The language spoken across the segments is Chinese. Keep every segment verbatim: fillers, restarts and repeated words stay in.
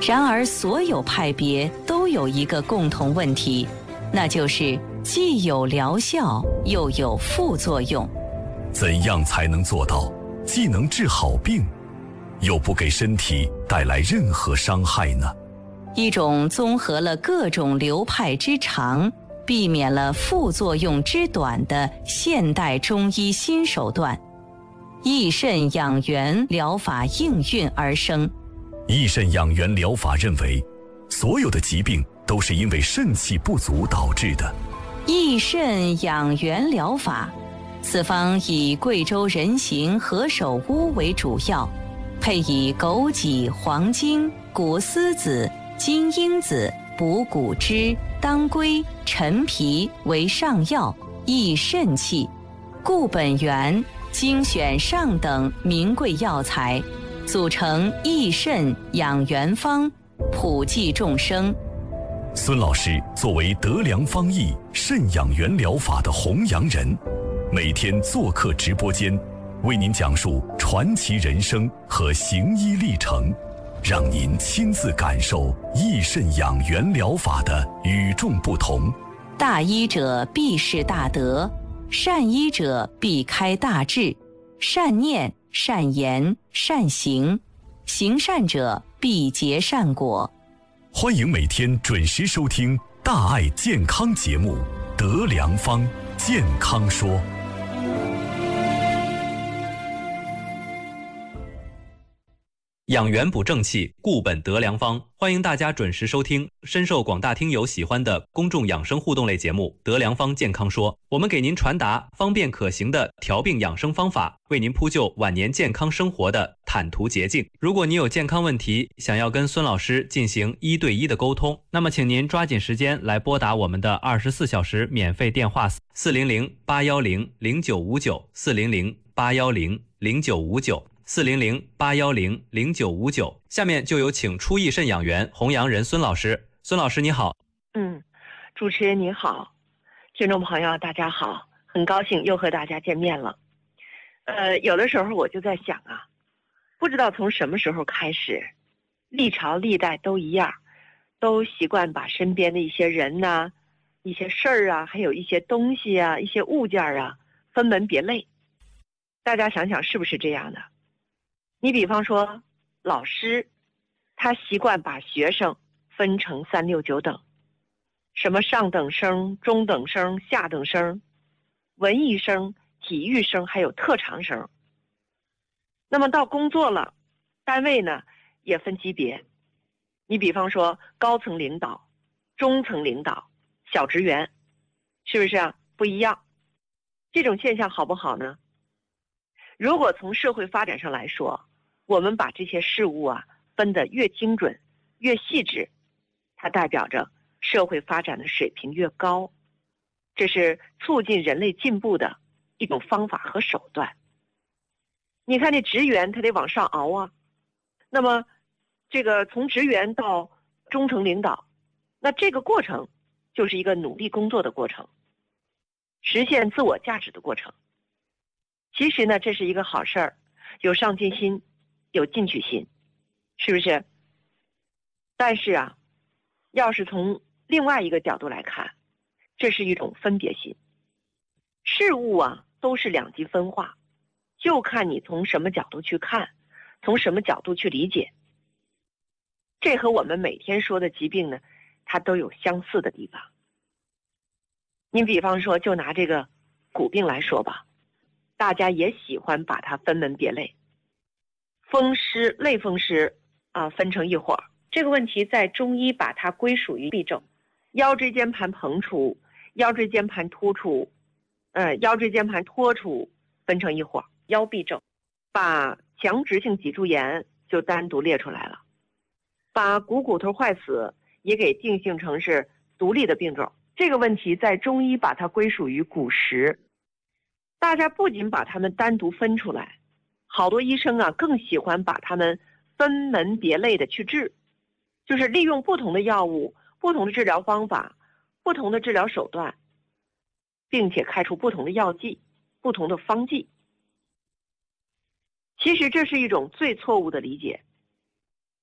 然而，所有派别都有一个共同问题，那就是既有疗效，又有副作用。 怎样才能做到既能治好病，又不给身体带来任何伤害呢？ 一种综合了各种流派之长，避免了副作用之短的现代中医新手段——益肾养元疗法应运而生。 益肾养元疗法认为，所有的疾病都是因为肾气不足导致的。 益肾养元疗法，此方以贵州人形何首乌为主要，配以枸杞、黄精、谷丝子、金樱子、补骨脂、当归、陈皮为上药，益肾气。固本源，精选上等名贵药材，组成益肾养元方，普济众生。 孙老师作为德良方益肾养元疗法的弘扬人，每天做客直播间，为您讲述传奇人生和行医历程，让您亲自感受益肾养元疗法的与众不同。 大医者必是大德，善医者必开大智，善念、善言、善行，行善者必结善果。 欢迎每天准时收听大爱健康节目《德良方健康说》。 养元补正气，固本得良方。欢迎大家准时收听深受广大听友喜欢的公众养生互动类节目《德良方健康说》。我们给您传达方便可行的调病养生方法，为您铺就晚年健康生活的坦途捷径。如果你有健康问题，想要跟孙老师进行一对一的沟通，那么请您抓紧时间来拨打我们的二十四小时免费电话四零零八幺零零九五九四零零八幺零零九五九。四零零八幺零零九五九。下面就有请初益肾养元弘扬人孙老师。孙老师你好。 嗯，主持人你好，听众朋友大家好，很高兴又和大家见面了。呃，有的时候我就在想啊，不知道从什么时候开始，历朝历代都一样，都习惯把身边的一些人呐、啊、一些事儿啊，还有一些东西啊、一些物件啊，分门别类。大家想想是不是这样的？你比方说老师，他习惯把学生分成三六九等，什么上等生、中等生、下等生、文艺生、体育生，还有特长生。那么到工作了，单位呢也分级别，你比方说高层领导、中层领导、小职员，是不是啊？不一样。这种现象好不好呢？如果从社会发展上来说，我们把这些事物啊分得越精准越细致，它代表着社会发展的水平越高，这是促进人类进步的一种方法和手段。你看这职员他得往上熬啊，那么这个从职员到中层领导，那这个过程就是一个努力工作的过程，实现自我价值的过程。其实呢，这是一个好事儿，有上进心，有进取心，是不是？但是啊，要是从另外一个角度来看，这是一种分别心。事物啊都是两极分化，就看你从什么角度去看，从什么角度去理解。这和我们每天说的疾病呢，它都有相似的地方。你比方说，就拿这个骨病来说吧，大家也喜欢把它分门别类，风湿、类风湿啊分成一伙儿。这个问题在中医把它归属于痹症，腰椎间盘膨出、腰椎间盘突出、呃腰椎间盘脱出分成一伙儿，腰痹症。把强直性脊柱炎就单独列出来了，把股骨头坏死也给定性成是独立的病种。这个问题在中医把它归属于骨实。大家不仅把它们单独分出来，好多医生啊更喜欢把它们分门别类的去治，就是利用不同的药物、不同的治疗方法、不同的治疗手段，并且开出不同的药剂、不同的方剂。其实这是一种最错误的理解。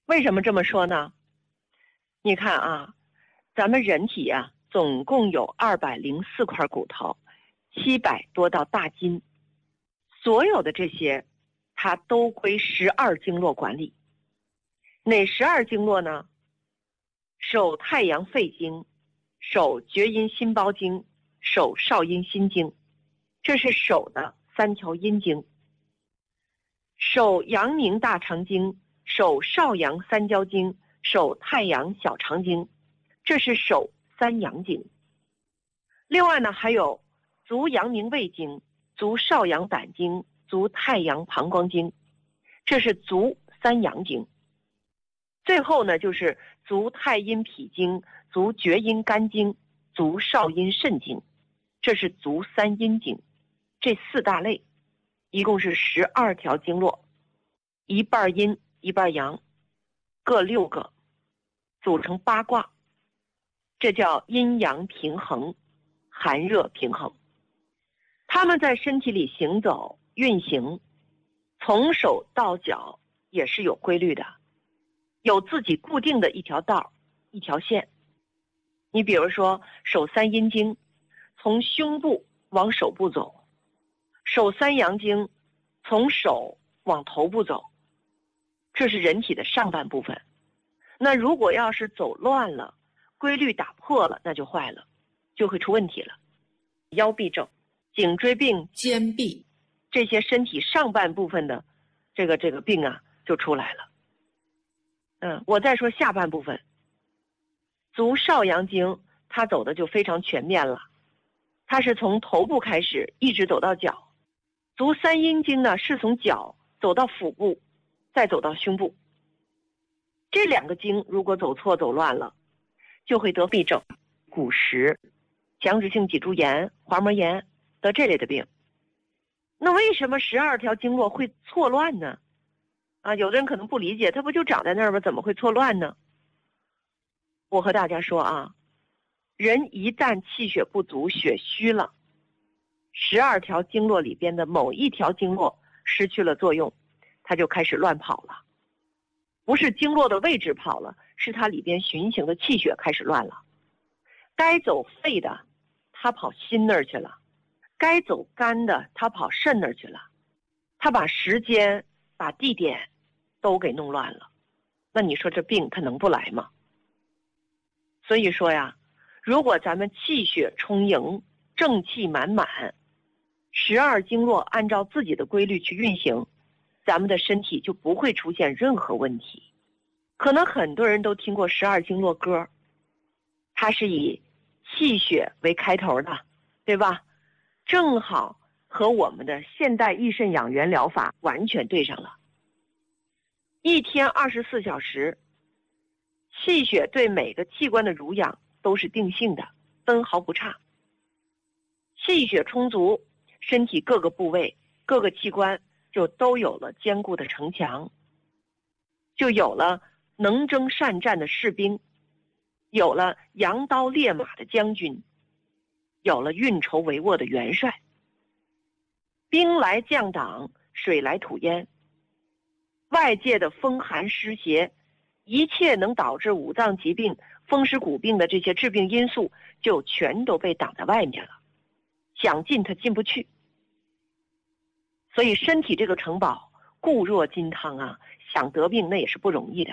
为什么这么说呢？你看啊，咱们人体啊，总共有二百零四块骨头，七百多道大筋，所有的这些，它都归十二经络管理。哪十二经络呢？手太阳肺经，手厥阴心包经，手少阴心经，这是手的三条阴经。手阳明大肠经，手少阳三焦经，手太阳小肠经，这是手三阳经。另外呢，还有足阳明胃经，足少阳胆经，足太阳膀胱经，这是足三阳经。最后呢，就是足太阴脾经，足厥阴肝经，足少阴肾经，这是足三阴经。这四大类一共是十二条经络，一半阴一半阳，各六个，组成八卦，这叫阴阳平衡，寒热平衡。它们在身体里行走运行，从手到脚也是有规律的，有自己固定的一条道一条线。你比如说手三阴经从胸部往手部走，手三阳经从手往头部走，这是人体的上半部分。那如果要是走乱了，规律打破了，那就坏了，就会出问题了。腰臂症、颈椎病、 肩臂这些身体上半部分的这个这个病啊就出来了。嗯，我再说下半部分，足少阳经它走的就非常全面了，它是从头部开始一直走到脚。足三阴经呢是从脚走到腹部，再走到胸部。这两个经如果走错走乱了，就会得痹症、骨蚀、强直性脊柱炎、滑膜炎，得这类的病。那为什么十二条经络会错乱呢？啊，有的人可能不理解，它不就长在那儿吗？怎么会错乱呢？我和大家说啊，人一旦气血不足、血虚了，十二条经络里边的某一条经络失去了作用，它就开始乱跑了。不是经络的位置跑了，是它里边循行的气血开始乱了。该走肺的，它跑心那儿去了；该走肝的，它跑肾那儿去了。它把时间、把地点都给弄乱了。那你说这病它能不来吗？所以说呀，如果咱们气血充盈，正气满满，十二经络按照自己的规律去运行，咱们的身体就不会出现任何问题。可能很多人都听过十二经络歌，它是以气血为开头的，对吧？正好和我们的现代益肾养元疗法完全对上了。一天二十四小时，气血对每个器官的濡养都是定性的，分毫不差。气血充足，身体各个部位、各个器官就都有了坚固的城墙，就有了能征善战的士兵，有了扬刀烈马的将军，有了运筹帷幄的元帅。兵来将挡，水来土淹，外界的风寒湿邪，一切能导致五脏疾病、风湿骨病的这些致病因素就全都被挡在外面了，想进它进不去。所以身体这个城堡固若金汤啊，想得病那也是不容易的。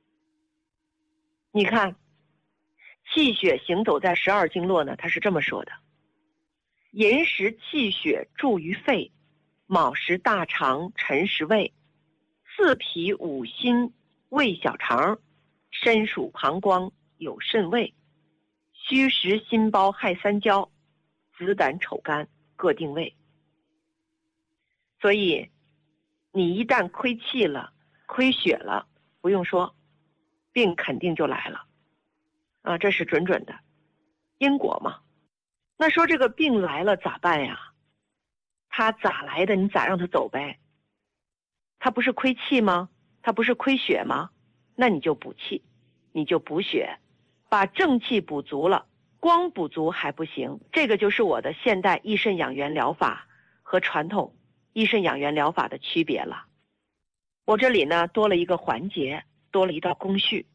你看气血行走在十二经络呢，它是这么说的：寅时气血注于肺，卯时大肠，辰时胃，四脾五心胃小肠，申属膀胱有肾胃，戌时心包亥三焦，子胆丑肝各定位。所以你一旦亏气了、亏血了，不用说，病肯定就来了啊，这是准准的因果嘛。那说这个病来了咋办呀？他咋来的，你咋让他走呗？他不是亏气吗？他不是亏血吗？那你就补气，你就补血，把正气补足了。光补足还不行，这个就是我的现代益肾养元疗法和传统益肾养元疗法的区别了。我这里呢多了一个环节， 多了一道工序。